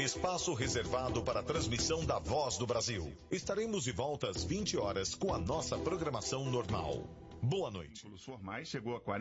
espaço reservado para a transmissão da Voz do Brasil. Estaremos de volta às 20 horas com a nossa programação normal. Boa noite. Formais chegou a